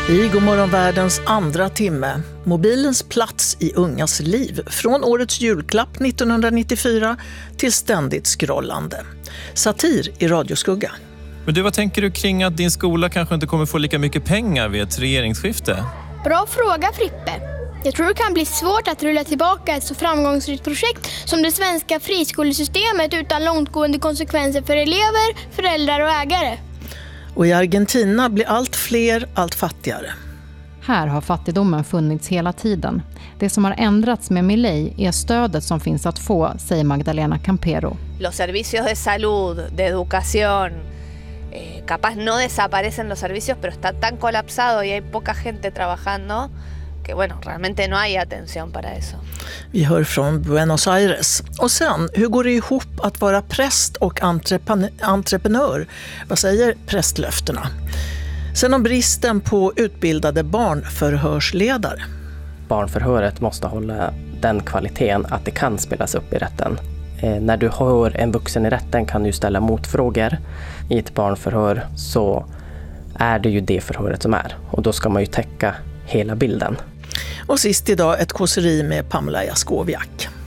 I Godmorgon världens andra timme. Mobilens plats i ungas liv. Från årets julklapp 1994 till ständigt scrollande. Satir i radioskugga. Men du, vad tänker du kring att din skola kanske inte kommer få lika mycket pengar vid ett regeringsskifte? Bra fråga, Frippe. Jag tror det kan bli svårt att rulla tillbaka ett så framgångsrikt projekt som det svenska friskolesystemet utan långtgående konsekvenser för elever, föräldrar och ägare. Och i Argentina blir allt fler allt fattigare. Här har fattigdomen funnits hela tiden. Det som har ändrats med Milei är stödet som finns att få, säger Magdalena Campero. Los servicios de salud, de educación, capaz no desaparecen los servicios, pero está tan colapsado y hay poca gente trabajando que bueno, realmente no hay atención para eso. Vi hör från Buenos Aires. Och sen, hur går det ihop att vara präst och entreprenör? Vad säger prästlöftena? Sen om bristen på utbildade barnförhörsledare. Barnförhöret måste hålla den kvaliteten att det kan spelas upp i rätten. När du hör en vuxen i rätten kan du ställa motfrågor. I ett barnförhör så är det ju det förhöret som är. Och då ska man ju täcka hela bilden. Och sist idag ett kåseri med Pamela Jaskowiak.